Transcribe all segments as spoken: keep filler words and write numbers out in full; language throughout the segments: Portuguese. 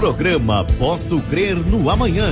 Programa Posso Crer no Amanhã.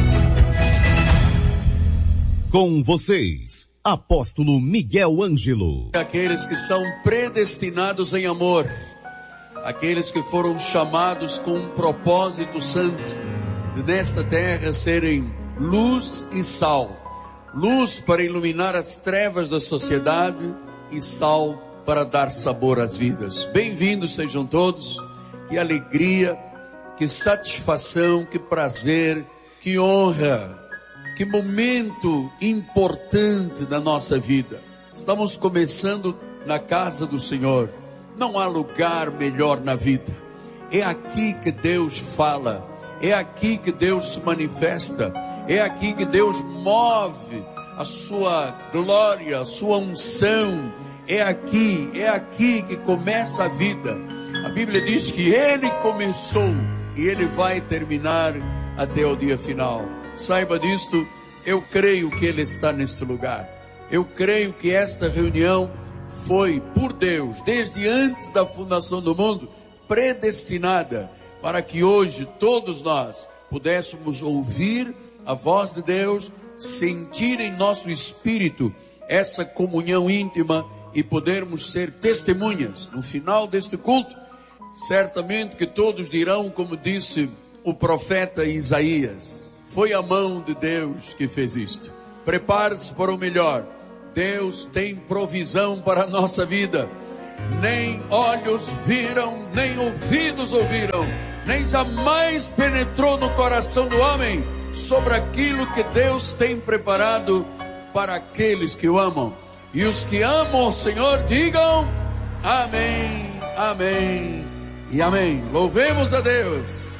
Com vocês, Apóstolo Miguel Ângelo. Aqueles que são predestinados em amor, aqueles que foram chamados com um propósito santo, de nesta terra serem luz e sal. Luz para iluminar as trevas da sociedade e sal para dar sabor às vidas. Bem-vindos sejam todos. Que alegria, que satisfação, que prazer, que honra. Que momento importante da nossa vida. Estamos começando na casa do Senhor. Não há lugar melhor na vida. É aqui que Deus fala. É aqui que Deus se manifesta. É aqui que Deus move a sua glória, a sua unção. É aqui, é aqui que começa a vida. A Bíblia diz que Ele começou e Ele vai terminar até o dia final. Saiba disto, eu creio que Ele está neste lugar. Eu creio que esta reunião foi por Deus, desde antes da fundação do mundo, predestinada para que hoje todos nós pudéssemos ouvir a voz de Deus, sentir em nosso espírito essa comunhão íntima e podermos ser testemunhas. No final deste culto, certamente que todos dirão, como disse o profeta Isaías, foi a mão de Deus que fez isto. Prepare-se para o melhor. Deus tem provisão para a nossa vida. Nem olhos viram, nem ouvidos ouviram, nem jamais penetrou no coração do homem sobre aquilo que Deus tem preparado para aqueles que o amam. E os que amam o Senhor digam amém, amém e amém. Louvemos a Deus.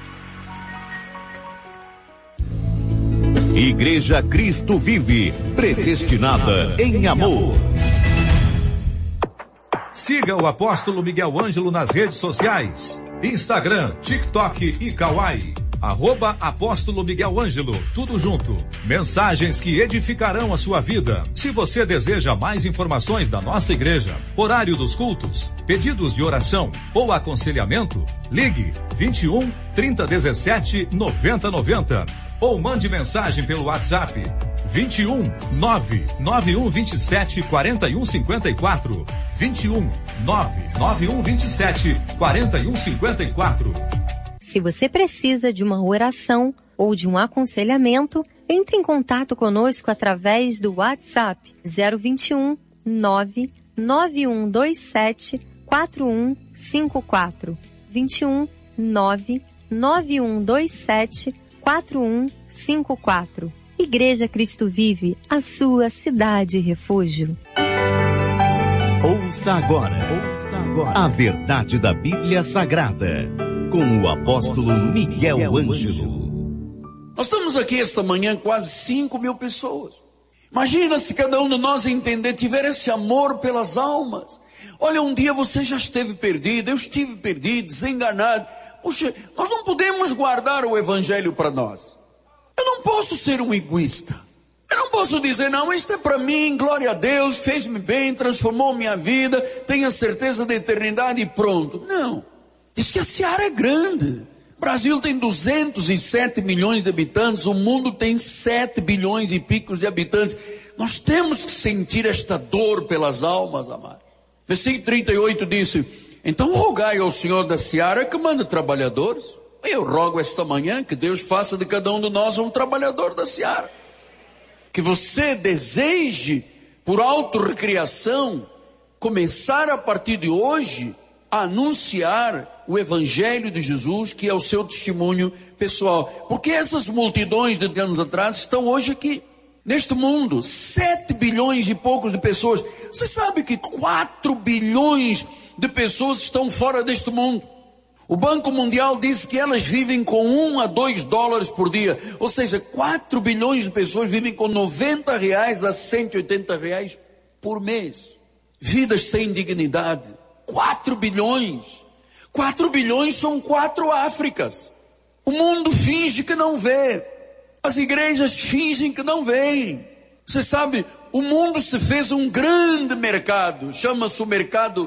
Igreja Cristo Vive, predestinada em amor. Siga o Apóstolo Miguel Ângelo nas redes sociais, Instagram, TikTok e Kawaii. Arroba Apóstolo Miguel Ângelo, tudo junto. Mensagens que edificarão a sua vida. Se você deseja mais informações da nossa igreja, horário dos cultos, pedidos de oração ou aconselhamento, ligue vinte e um, trinta, dezessete, noventa, noventa ou mande mensagem pelo WhatsApp vinte e um, nove nove um vinte e sete, quarenta e um cinquenta e quatro. vinte e um, nove nove um vinte e sete, quarenta e um cinquenta e quatro. Se você precisa de uma oração ou de um aconselhamento, entre em contato conosco através do WhatsApp zero vinte e um, nove nove um dois sete, quatro um cinco quatro. vinte e um, nove nove um dois sete, quatro um cinco quatro. Igreja Cristo Vive, a sua cidade refúgio. Ouça agora, ouça agora a verdade da Bíblia Sagrada, com o apóstolo Miguel Ângelo. Nós estamos aqui esta manhã quase cinco mil pessoas. Imagina se cada um de nós entender, tiver esse amor pelas almas. Olha, um dia você já esteve perdido, eu estive perdido, desenganado. Puxa, nós não podemos guardar o evangelho para nós. Eu não posso ser um egoísta. Eu não posso dizer, não, isto é para mim, glória a Deus, fez-me bem, transformou minha vida, tenho a certeza da eternidade e pronto. Não. Diz que a seara é grande. O Brasil tem duzentos e sete milhões de habitantes, o mundo tem sete bilhões e picos de habitantes. Nós temos que sentir esta dor pelas almas, amados. Versículo trinta e oito disse, então rogai ao Senhor da seara que manda trabalhadores. Eu rogo esta manhã que Deus faça de cada um de nós um trabalhador da seara. Que você deseje, por autorrecriação, começar a partir de hoje a anunciar o Evangelho de Jesus, que é o seu testemunho pessoal. Porque essas multidões de anos atrás estão hoje aqui, neste mundo, sete bilhões e poucos de pessoas. Você sabe que quatro bilhões de pessoas estão fora deste mundo. O Banco Mundial diz que elas vivem com um a dois dólares por dia. Ou seja, quatro bilhões de pessoas vivem com noventa reais a cento e oitenta reais por mês. Vidas sem dignidade. quatro bilhões. quatro bilhões são quatro Áfricas. O mundo finge que não vê. As igrejas fingem que não veem. Você sabe, o mundo se fez um grande mercado. Chama-se o mercado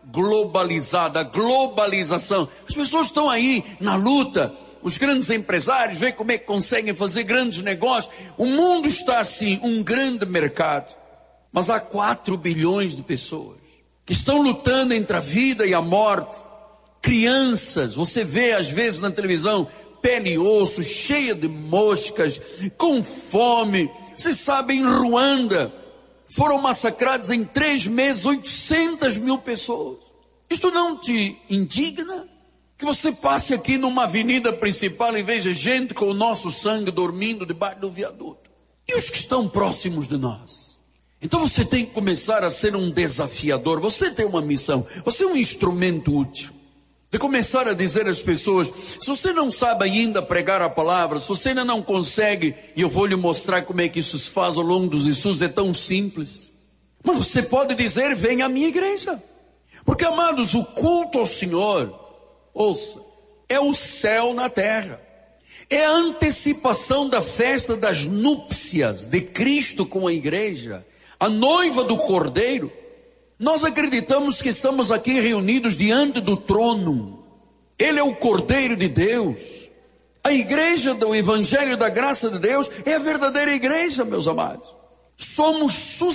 globalizada, a globalização. As pessoas estão aí na luta, os grandes empresários, veem como é que conseguem fazer grandes negócios. O mundo está assim, um grande mercado. Mas há quatro bilhões de pessoas que estão lutando entre a vida e a morte. Crianças, você vê às vezes na televisão, pele e osso, cheia de moscas, com fome. Vocês sabem, em Ruanda foram massacrados em três meses oitocentas mil pessoas. Isto não te indigna? Que você passe aqui numa avenida principal e veja gente com o nosso sangue dormindo debaixo do viaduto. E os que estão próximos de nós? Então você tem que começar a ser um desafiador. Você tem uma missão, você é um instrumento útil. De começar a dizer às pessoas, se você não sabe ainda pregar a palavra, se você ainda não consegue, e eu vou lhe mostrar como é que isso se faz ao longo dos estudos, é tão simples. Mas você pode dizer, venha à minha igreja. Porque, amados, o culto ao Senhor, ouça, é o céu na terra. É a antecipação da festa das núpcias de Cristo com a igreja, a noiva do Cordeiro. Nós acreditamos que estamos aqui reunidos diante do trono. Ele é o Cordeiro de Deus. A igreja do Evangelho da Graça de Deus é a verdadeira igreja, meus amados. Somos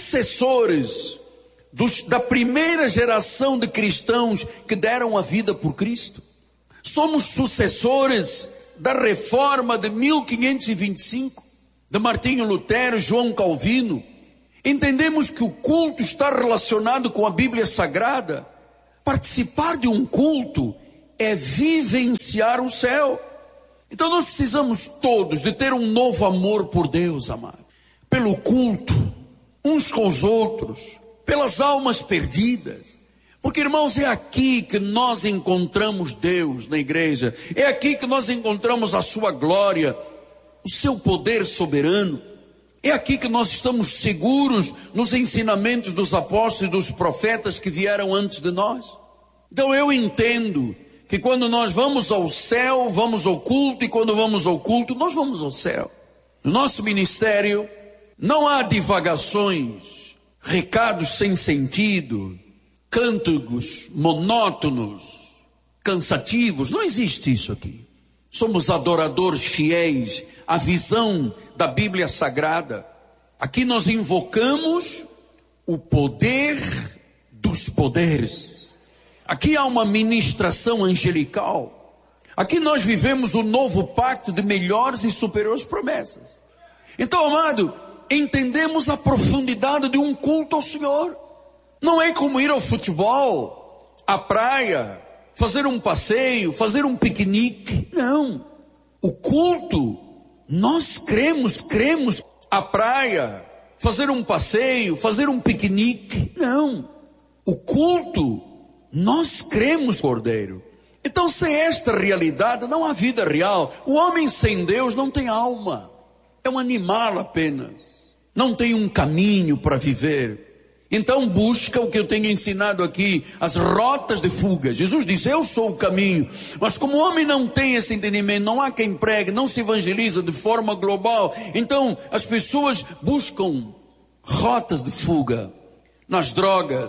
sucessores dos, da primeira geração de cristãos que deram a vida por Cristo. Somos sucessores da reforma de mil quinhentos e vinte e cinco, de Martinho Lutero, João Calvino. Entendemos que o culto está relacionado com a Bíblia Sagrada. Participar de um culto é vivenciar o céu. Então nós precisamos todos de ter um novo amor por Deus, amado. Pelo culto, uns com os outros, pelas almas perdidas. Porque, irmãos, é aqui que nós encontramos Deus na igreja. É aqui que nós encontramos a sua glória, o seu poder soberano. É aqui que nós estamos seguros nos ensinamentos dos apóstolos e dos profetas que vieram antes de nós. Então eu entendo que quando nós vamos ao céu, vamos ao culto, e quando vamos ao culto, nós vamos ao céu. No nosso ministério não há divagações, recados sem sentido, cânticos monótonos, cansativos. Não existe isso aqui. Somos adoradores fiéis à visão da Bíblia Sagrada. Aqui nós invocamos o poder dos poderes. Aqui há uma ministração angelical. Aqui nós vivemos o novo pacto de melhores e superiores promessas. Então, amado, entendemos a profundidade de um culto ao Senhor. Não é como ir ao futebol, à praia, fazer um passeio, fazer um piquenique. Não. O culto, nós cremos, cremos à praia, fazer um passeio, fazer um piquenique. Não. O culto, nós cremos, Cordeiro. Então, sem esta realidade, não há vida real. O homem sem Deus não tem alma. É um animal apenas. Não tem um caminho para viver. Então busca o que eu tenho ensinado aqui, as rotas de fuga. Jesus disse, eu sou o caminho. Mas como o homem não tem esse entendimento, não há quem pregue, não se evangeliza de forma global. Então as pessoas buscam rotas de fuga nas drogas,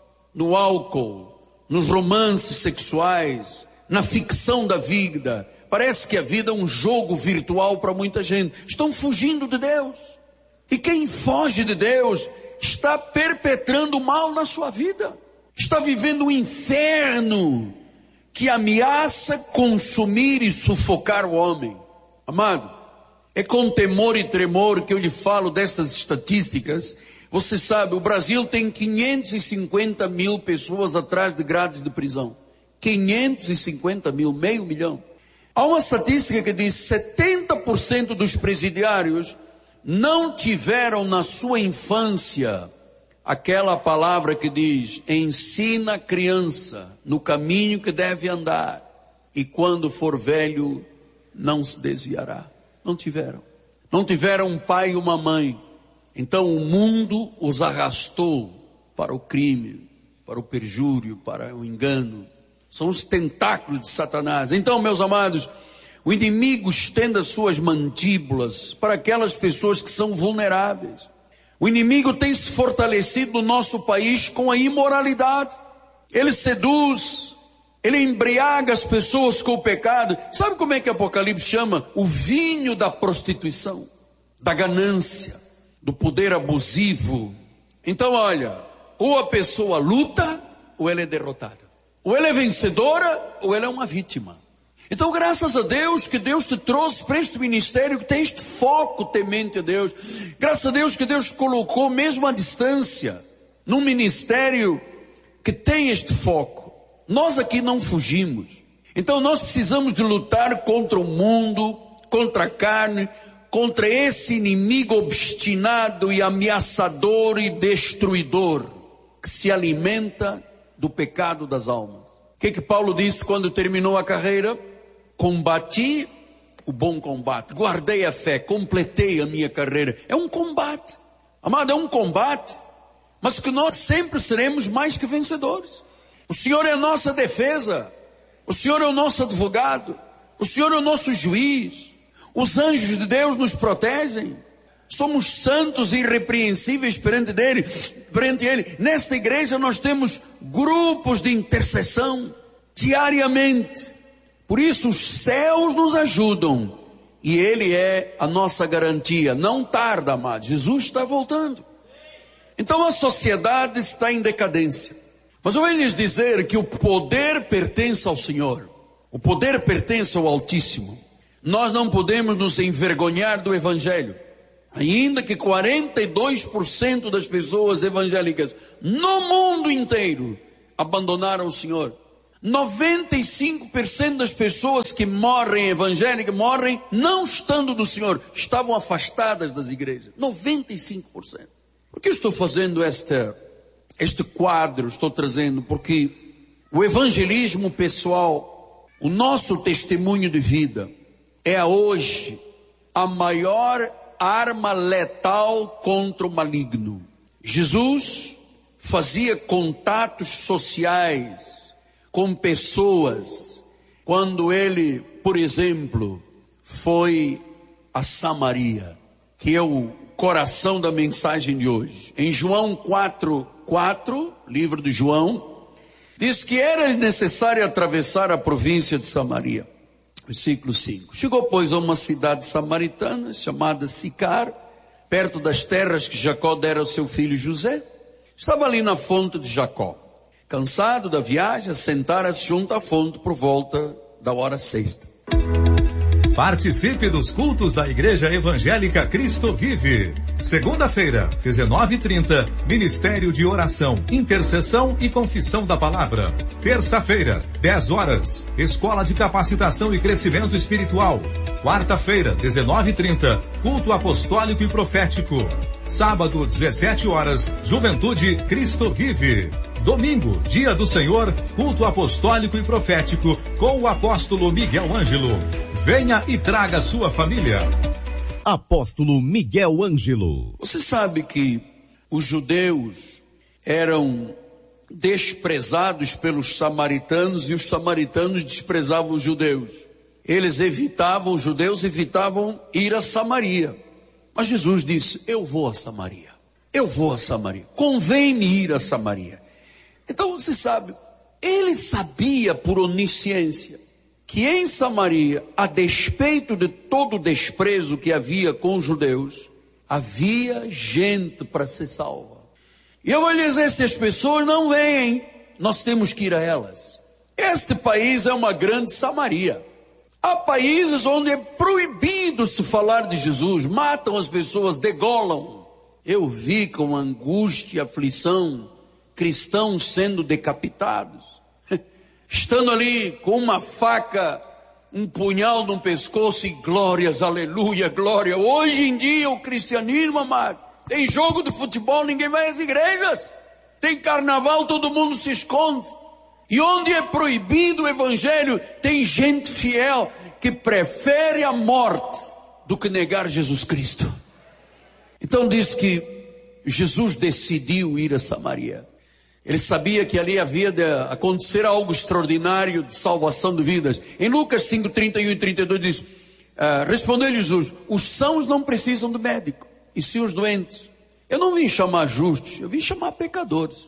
no álcool, nos romances sexuais, na ficção da vida. Parece que a vida é um jogo virtual para muita gente. Estão fugindo de Deus. E quem foge de Deus está perpetrando o mal na sua vida. Está vivendo um inferno que ameaça consumir e sufocar o homem. Amado, é com temor e tremor que eu lhe falo dessas estatísticas. Você sabe, o Brasil tem quinhentos e cinquenta mil pessoas atrás de grades de prisão. quinhentos e cinquenta mil, meio milhão. Há uma estatística que diz que setenta por cento dos presidiários não tiveram na sua infância aquela palavra que diz, ensina a criança no caminho que deve andar, e quando for velho não se desviará. Não tiveram. Não tiveram um pai e uma mãe. Então o mundo os arrastou para o crime, para o perjúrio, para o engano. São os tentáculos de Satanás. Então, meus amados, o inimigo estende as suas mandíbulas para aquelas pessoas que são vulneráveis. O inimigo tem se fortalecido no nosso país com a imoralidade. ele seduz, ele embriaga as pessoas com o pecado. Sabe como é que Apocalipse chama? O vinho da prostituição, da ganância, do poder abusivo. Então olha, ou a pessoa luta, ou ela é derrotada. Ou ela é vencedora, ou ela é uma vítima. Então graças a Deus que Deus te trouxe para este ministério que tem este foco temente a Deus. Graças a Deus que Deus colocou mesmo à distância, num ministério que tem este foco. Nós aqui não fugimos. Então nós precisamos de lutar contra o mundo, contra a carne, contra esse inimigo obstinado e ameaçador e destruidor que se alimenta do pecado das almas. O que que Paulo disse quando terminou a carreira? Combati o bom combate, guardei a fé, completei a minha carreira. É um combate, amado, é um combate, mas que nós sempre seremos mais que vencedores. O Senhor é a nossa defesa, o Senhor é o nosso advogado, o Senhor é o nosso juiz, os anjos de Deus nos protegem, somos santos e irrepreensíveis perante dele, perante Ele. Nesta igreja nós temos grupos de intercessão diariamente. Por isso os céus nos ajudam e Ele é a nossa garantia. Não tarda, amado, Jesus está voltando. Então a sociedade está em decadência. Mas eu venho lhes dizer que o poder pertence ao Senhor. O poder pertence ao Altíssimo. Nós não podemos nos envergonhar do Evangelho. Ainda que quarenta e dois por cento das pessoas evangélicas no mundo inteiro abandonaram o Senhor. noventa e cinco por cento das pessoas que morrem evangélicas morrem não estando do Senhor, estavam afastadas das igrejas. noventa e cinco por cento. Por que eu estou fazendo esta, este quadro? Estou trazendo porque o evangelismo pessoal, o nosso testemunho de vida, é hoje a maior arma letal contra o maligno. Jesus fazia contatos sociais com pessoas quando ele, por exemplo, foi a Samaria, que é o coração da mensagem de hoje. Em João quatro, quatro, livro de João, diz que era necessário atravessar a província de Samaria. Versículo cinco. Chegou, pois, a uma cidade samaritana chamada Sicar, perto das terras que Jacó dera ao seu filho José. Estava ali na fonte de Jacó. Cansado da viagem, sentara-se junto à fonte por volta da hora sexta. Participe dos cultos da Igreja Evangélica Cristo Vive. Segunda-feira, dezenove e trinta, Ministério de Oração, Intercessão e Confissão da Palavra. Terça-feira, dez horas, Escola de Capacitação e Crescimento Espiritual. Quarta-feira, dezenove e trinta, Culto Apostólico e Profético. Sábado, dezessete horas, Juventude Cristo Vive. Domingo, Dia do Senhor, Culto Apostólico e Profético com o apóstolo Miguel Ângelo. Venha e traga sua família. Apóstolo Miguel Ângelo. Você sabe que os judeus eram desprezados pelos samaritanos e os samaritanos desprezavam os judeus. Eles evitavam, os judeus evitavam ir a Samaria. Mas Jesus disse, eu vou a Samaria. Eu vou a Samaria. Convém-me ir a Samaria. Então você sabe, ele sabia por onisciência que em Samaria, a despeito de todo o desprezo que havia com os judeus, havia gente para ser salva. E eu vou lhe dizer, se as pessoas não vêm, nós temos que ir a elas. Este país é uma grande Samaria. Há países onde é proibido se falar de Jesus, matam as pessoas, degolam. Eu vi com angústia e aflição cristãos sendo decapitados, estando ali com uma faca, um punhal no pescoço e glórias, aleluia, glória. Hoje em dia o cristianismo, amado, tem jogo de futebol, ninguém vai às igrejas, tem carnaval, todo mundo se esconde, e onde é proibido o evangelho, tem gente fiel que prefere a morte do que negar Jesus Cristo. Então diz que Jesus decidiu ir a Samaria. Ele sabia que ali havia de acontecer algo extraordinário de salvação de vidas. Em Lucas cinco, trinta e um e trinta e dois diz, uh, respondeu-lhe Jesus, os sãos não precisam de médico, e sim os doentes. Eu não vim chamar justos, eu vim chamar pecadores.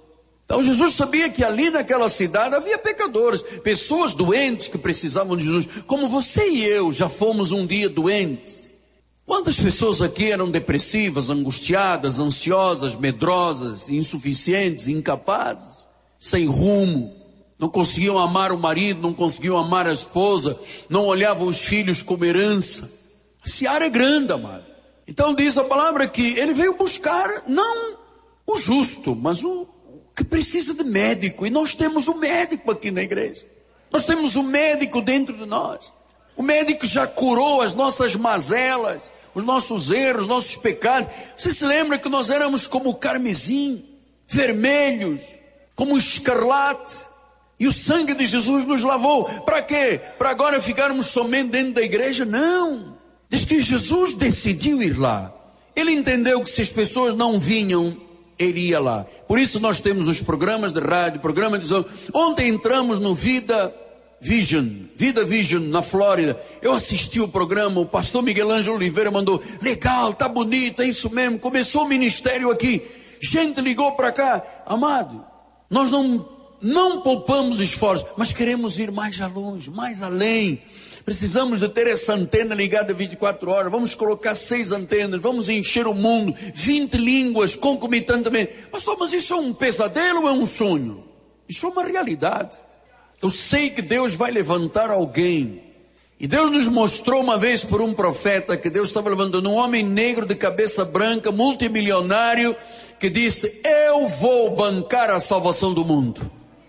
Então Jesus sabia que ali naquela cidade havia pecadores, pessoas doentes que precisavam de Jesus, como você e eu já fomos um dia doentes. Quantas pessoas aqui eram depressivas, angustiadas, ansiosas, medrosas, insuficientes, incapazes, sem rumo, não conseguiam amar o marido, não conseguiam amar a esposa, não olhavam os filhos como herança. A seara é grande, amado. Então diz a palavra que ele veio buscar não o justo, mas o que precisa de médico. E nós temos um médico aqui na igreja. Nós temos um médico dentro de nós. O médico já curou as nossas mazelas, os nossos erros, os nossos pecados. Você se lembra que nós éramos como carmesim, vermelhos, como escarlate. E o sangue de Jesus nos lavou. Para quê? Para agora ficarmos somente dentro da igreja? Não. Diz que Jesus decidiu ir lá. Ele entendeu que se as pessoas não vinham, ele ia lá. Por isso nós temos os programas de rádio, programa de visão. Ontem entramos no Vida Vision, Vida Vision na Flórida. Eu assisti o programa, o pastor Miguel Ângelo Oliveira mandou, legal, tá bonito, é isso mesmo. Começou o ministério aqui. Gente ligou para cá. Amado, nós não, não poupamos esforços, mas queremos ir mais longe, mais além. Precisamos de ter essa antena ligada vinte e quatro horas. Vamos colocar seis antenas. Vamos encher o mundo. vinte línguas concomitantemente. Mas, só, mas isso é um pesadelo ou é um sonho? Isso é uma realidade. Eu sei que Deus vai levantar alguém. E Deus nos mostrou uma vez por um profeta que Deus estava levantando um homem negro de cabeça branca, multimilionário, que disse, eu vou bancar a salvação do mundo.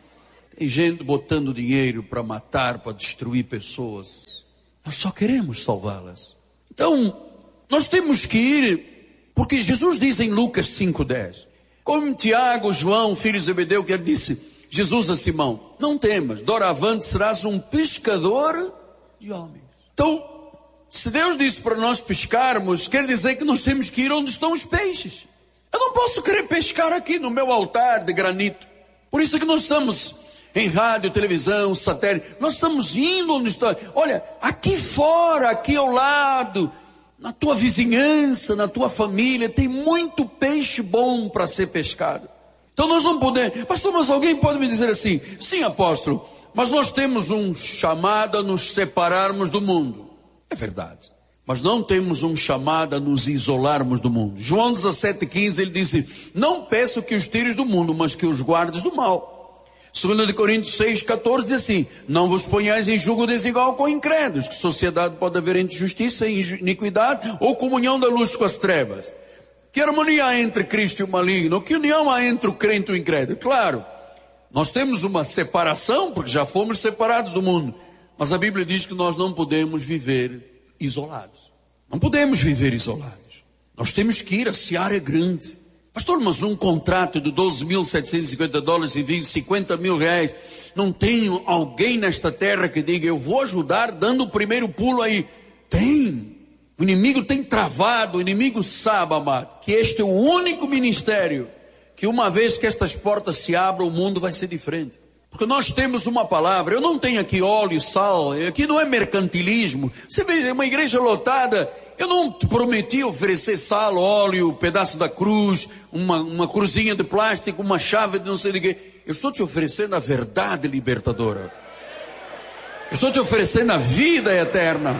Tem gente botando dinheiro para matar, para destruir pessoas. Nós só queremos salvá-las. Então, nós temos que ir, porque Jesus diz em Lucas cinco, dez, como Tiago, João, filho de Zebedeu, que ele disse, Jesus a Simão, não temas, doravante serás um pescador de homens. Então, se Deus disse para nós pescarmos, quer dizer que nós temos que ir onde estão os peixes. Eu não posso querer pescar aqui no meu altar de granito. Por isso é que nós estamos em rádio, televisão, satélite. Nós estamos indo onde está. Olha, aqui fora, aqui ao lado, na tua vizinhança, na tua família, tem muito peixe bom para ser pescado. Então nós não podemos. Pastor, mas alguém pode me dizer assim, sim, apóstolo, mas nós temos um chamado a nos separarmos do mundo. É verdade. Mas não temos um chamado a nos isolarmos do mundo. João dezessete, quinze, ele disse, não peço que os tires do mundo, mas que os guardes do mal. Segundo Coríntios seis, catorze diz assim, não vos ponhais em julgo desigual com incrédulos, que sociedade pode haver entre justiça e iniquidade, ou comunhão da luz com as trevas. Que harmonia há entre Cristo e o maligno? Que união há entre o crente e o incrédulo? Claro, nós temos uma separação, porque já fomos separados do mundo, mas a Bíblia diz que nós não podemos viver isolados. Não podemos viver isolados. Nós temos que ir, a seara é grande. Pastor, mas um contrato de doze mil setecentos e cinquenta dólares e cinquenta mil reais, não tem alguém nesta terra que diga, eu vou ajudar dando o primeiro pulo aí? Tem. O inimigo tem travado, o inimigo sabe, amado, que este é o único ministério que uma vez que estas portas se abram, o mundo vai ser diferente. Porque nós temos uma palavra, eu não tenho aqui óleo e sal, aqui não é mercantilismo. Você vê, é uma igreja lotada. Eu não te prometi oferecer sal, óleo, pedaço da cruz, uma, uma cruzinha de plástico, uma chave de não sei de quê. Eu estou te oferecendo a verdade libertadora. Eu estou te oferecendo a vida eterna.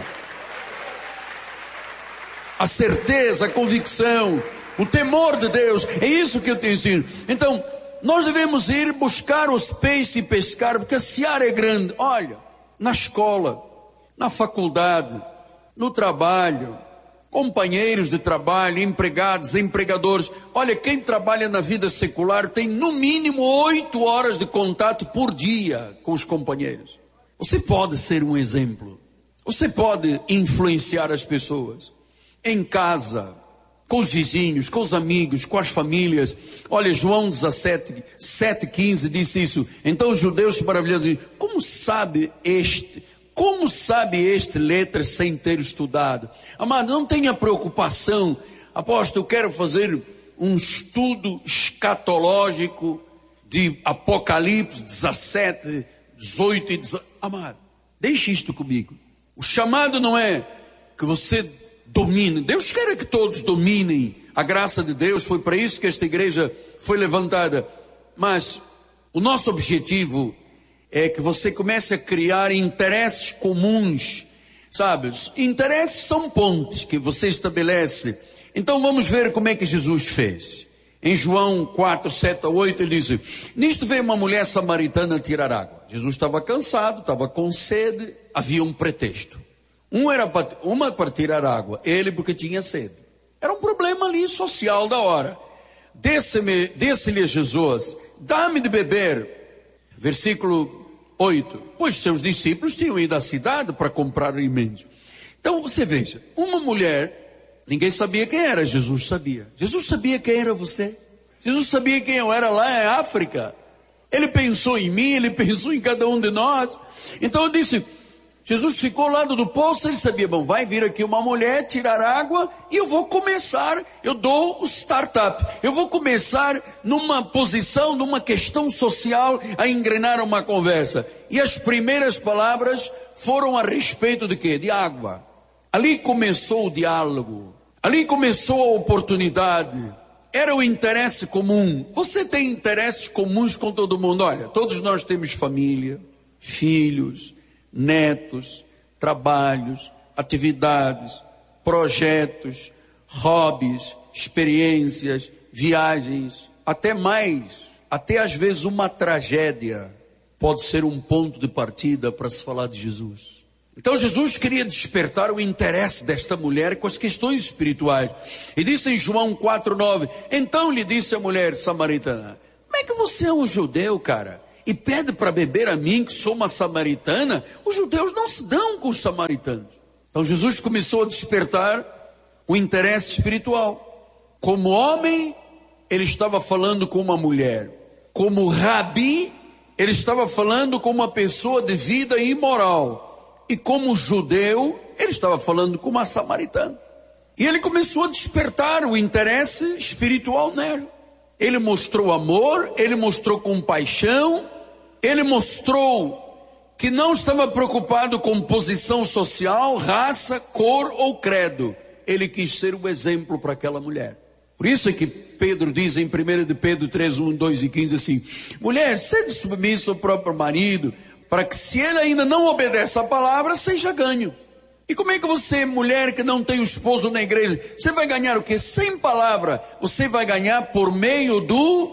A certeza, a convicção, o temor de Deus. É isso que eu te ensino. Então, nós devemos ir buscar os peixes e pescar, porque a seara é grande. Olha, na escola, na faculdade, no trabalho, companheiros de trabalho, empregados, empregadores. Olha, quem trabalha na vida secular tem no mínimo oito horas de contato por dia com os companheiros. Você pode ser um exemplo. Você pode influenciar as pessoas. Em casa, com os vizinhos, com os amigos, com as famílias. Olha, João dezessete, sete, quinze disse isso. Então os judeus se maravilharam e disseram, como sabe este... Como sabe este letra sem ter estudado? Amado, não tenha preocupação. Apóstolo, eu quero fazer um estudo escatológico de Apocalipse dezessete, dezoito e dezenove. Amado, deixe isto comigo. O chamado não é que você domine. Deus quer que todos dominem. A graça de Deus, foi para isso que esta igreja foi levantada. Mas O nosso objetivo é que você comece a criar interesses comuns, sabe? Os interesses são pontes que você estabelece. Então vamos ver como é que Jesus fez. Em João quatro, sete a oito, ele diz: nisto veio uma mulher samaritana tirar água. Jesus estava cansado, estava com sede, havia um pretexto. Um era para, uma para tirar água, ele porque tinha sede. Era um problema ali social da hora. Desse-me, desse-lhe Jesus: dá-me de beber. Versículo oito. Pois seus discípulos tinham ido à cidade para comprar alimentos. Então você veja, uma mulher... Ninguém sabia quem era, Jesus sabia. Jesus sabia quem era você. Jesus sabia quem eu era lá em África. Ele pensou em mim, ele pensou em cada um de nós. Então eu disse, Jesus ficou ao lado do poço, ele sabia, bom, vai vir aqui uma mulher tirar água e eu vou começar, eu dou o startup. Eu vou começar numa posição, numa questão social, a engrenar uma conversa. E as primeiras palavras foram a respeito de quê? De água. Ali começou o diálogo, ali começou a oportunidade, era o interesse comum. Você tem interesses comuns com todo mundo. Olha, todos nós temos família, filhos, netos, trabalhos, atividades, projetos, hobbies, experiências, viagens, até mais, até às vezes uma tragédia pode ser um ponto de partida para se falar de Jesus. Então Jesus queria despertar o interesse desta mulher com as questões espirituais. E disse em João quatro, nove, então lhe disse a mulher samaritana: como é que você é um judeu, cara, e pede para beber a mim, que sou uma samaritana? Os judeus não se dão com os samaritanos. Então Jesus começou a despertar o interesse espiritual. Como homem, ele estava falando com uma mulher. Como rabi, ele estava falando com uma pessoa de vida imoral. E como judeu, ele estava falando com uma samaritana. E ele começou a despertar o interesse espiritual nela. Ele mostrou amor, ele mostrou compaixão, ele mostrou que não estava preocupado com posição social, raça, cor ou credo. Ele quis ser o exemplo para aquela mulher. Por isso é que Pedro diz em primeira de Pedro três, um, dois e quinze assim: mulher, sede submissa ao próprio marido, para que se ele ainda não obedece a palavra, seja ganho. E como é que você, mulher que não tem o esposo na igreja, você vai ganhar o quê? Sem palavra, você vai ganhar por meio do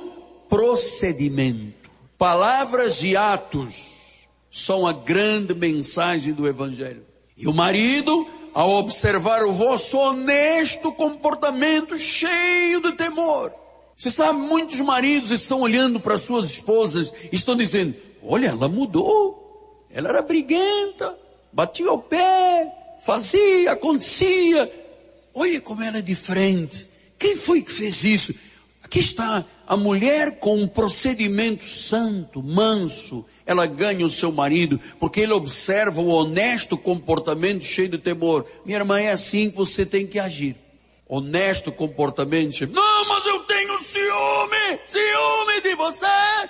procedimento. Palavras e atos são a grande mensagem do Evangelho. E o marido, ao observar o vosso honesto comportamento, cheio de temor. Você sabe, muitos maridos estão olhando para suas esposas e estão dizendo: olha, ela mudou, ela era briguenta, batia o pé, fazia, acontecia, olha como ela é diferente, quem foi que fez isso? Aqui está a mulher com um procedimento santo, manso, ela ganha o seu marido, porque ele observa o honesto comportamento cheio de temor. Minha irmã, é assim que você tem que agir. Honesto comportamento cheio. Não, mas eu tenho ciúme, ciúme de você,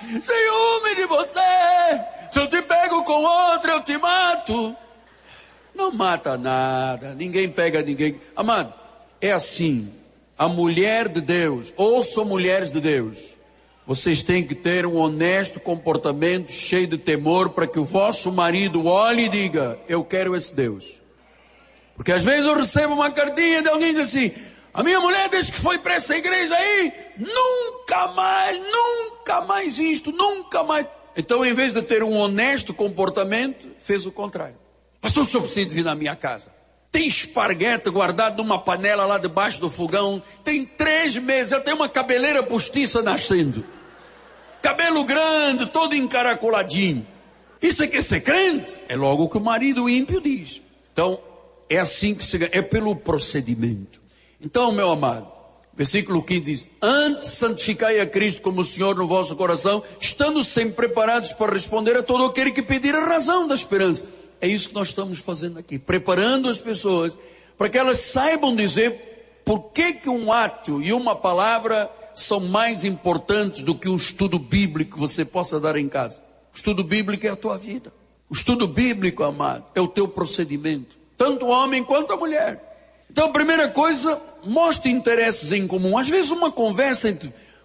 ciúme de você. Se eu te pego com outra, eu te mato. Não mata nada, ninguém pega ninguém. Amado, é assim. A mulher de Deus, ouçam mulheres de Deus, vocês têm que ter um honesto comportamento cheio de temor, para que o vosso marido olhe e diga: eu quero esse Deus. Porque às vezes eu recebo uma cartinha de alguém que diz assim: a minha mulher, desde que foi para essa igreja aí, nunca mais, nunca mais isto, nunca mais. Então, em vez de ter um honesto comportamento, fez o contrário. Pastor, o senhor precisa vir na minha casa. Tem esparguete guardado numa panela lá debaixo do fogão. Tem três meses, já tem uma cabeleira postiça nascendo. Cabelo grande, todo encaracoladinho. Isso é que é ser crente? É logo o que o marido ímpio diz. Então, é assim que se ganha, é pelo procedimento. Então, meu amado, versículo quinze diz: antes santificai a Cristo como o Senhor no vosso coração, estando sempre preparados para responder a todo aquele que pedir a razão da esperança. É isso que nós estamos fazendo aqui, preparando as pessoas para que elas saibam dizer por que que um ato e uma palavra são mais importantes do que um estudo bíblico que você possa dar em casa. O estudo bíblico é a tua vida. O estudo bíblico, amado, é o teu procedimento, tanto o homem quanto a mulher. Então, a primeira coisa, mostre interesses em comum. Às vezes uma conversa entre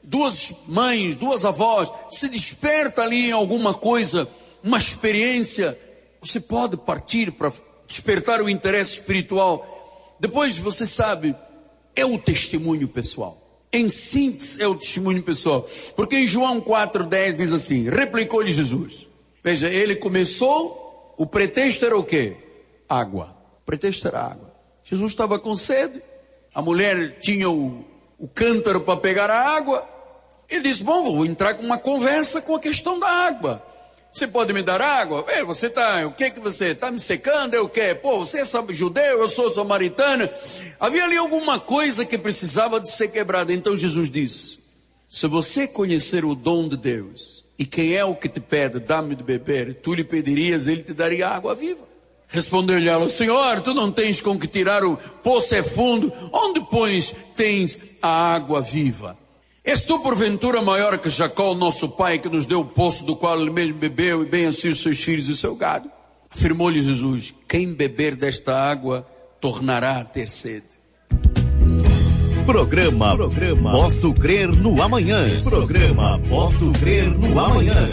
duas mães, duas avós, se desperta ali em alguma coisa, uma experiência, você pode partir para despertar o interesse espiritual. Depois você sabe, é o testemunho pessoal. Em síntese é o testemunho pessoal. Porque em João quatro, dez diz assim, replicou-lhe Jesus. Veja, ele começou, o pretexto era o quê? Água. O pretexto era água. Jesus estava com sede, a mulher tinha o, o cântaro para pegar a água. Ele disse, bom, vou entrar com uma conversa com a questão da água. Você pode me dar água? É, você tá, o que que você está me secando? É o quê? Pô, você é judeu, eu sou samaritana. Havia ali alguma coisa que precisava de ser quebrada. Então Jesus disse, se você conhecer o dom de Deus, e quem é o que te pede, dá-me de beber, tu lhe pedirias, ele te daria água viva. Respondeu-lhe ela, Senhor, tu não tens com que tirar, o poço é fundo, onde pois tens a água viva? És tu porventura maior que Jacó, nosso pai, que nos deu o poço do qual ele mesmo bebeu, e bem assim os seus filhos e o seu gado? Afirmou-lhe Jesus, quem beber desta água tornará a ter sede. Programa, Programa Posso Crer no Amanhã. Programa Posso Crer no Amanhã.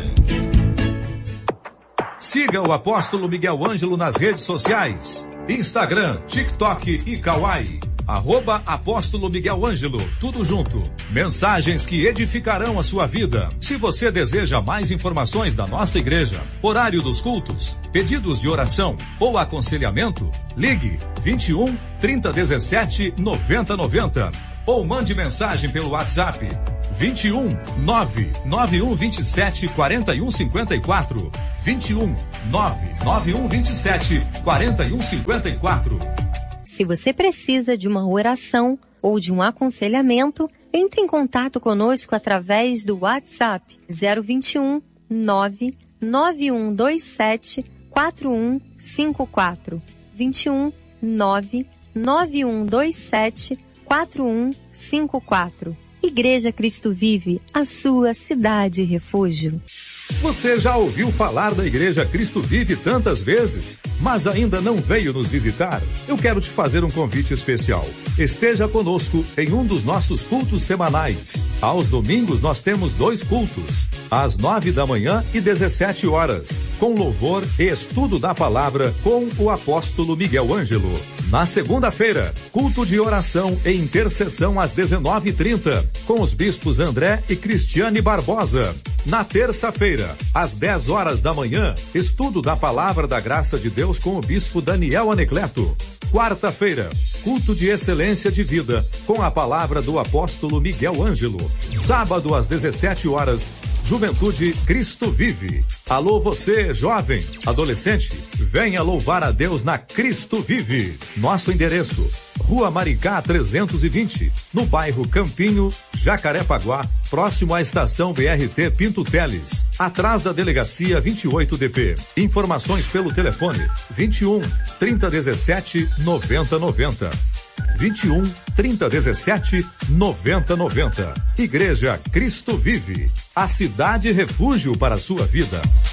Siga o Apóstolo Miguel Ângelo nas redes sociais. Instagram, TikTok e Kawaii. Arroba Apóstolo Miguel Ângelo, tudo junto. Mensagens que edificarão a sua vida. Se você deseja mais informações da nossa igreja, horário dos cultos, pedidos de oração ou aconselhamento, ligue vinte e um, trinta, dezessete, noventa, noventa ou mande mensagem pelo WhatsApp vinte e um, nove nove um vinte e sete, quarenta e um cinquenta e quatro. vinte e um, nove nove um vinte e sete, quarenta e um cinquenta e quatro. Se você precisa de uma oração ou de um aconselhamento, entre em contato conosco através do WhatsApp zero vinte e um, nove nove um dois sete, quatro um cinco quatro. vinte e um, nove nove um dois sete, quatro um cinco quatro. Igreja Cristo Vive, a sua cidade refúgio. Você já ouviu falar da Igreja Cristo Vive tantas vezes, mas ainda não veio nos visitar? Eu quero te fazer um convite especial. Esteja conosco em um dos nossos cultos semanais. Aos domingos nós temos dois cultos, às nove da manhã e dezessete horas, com louvor e estudo da palavra com o apóstolo Miguel Ângelo. Na segunda-feira, culto de oração e intercessão às dezenove e trinta, com os bispos André e Cristiane Barbosa. Na terça-feira, às dez horas da manhã, estudo da palavra da graça de Deus com o bispo Daniel Anecleto. Quarta-feira, culto de excelência de vida, com a palavra do apóstolo Miguel Ângelo. Sábado, às dezessete horas, Juventude Cristo Vive. Alô você, jovem, adolescente, venha louvar a Deus na Cristo Vive. Nosso endereço, Rua Maricá trezentos e vinte, no bairro Campinho, Jacarepaguá, próximo à estação B R T Pinto Teles, atrás da delegacia vinte e oito D P. Informações pelo telefone vinte e um, trinta, dezessete, noventa, noventa. vinte e um, trinta, dezessete, noventa, noventa. Igreja Cristo Vive, a cidade refúgio para a sua vida.